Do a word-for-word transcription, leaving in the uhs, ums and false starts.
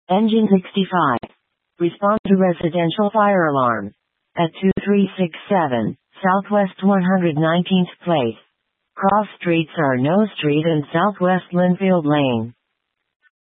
Engine sixty-five. Respond to residential fire alarm. At two three six seven, Southwest one hundred nineteenth Place. Cross streets are No Street and Southwest Linfield Lane.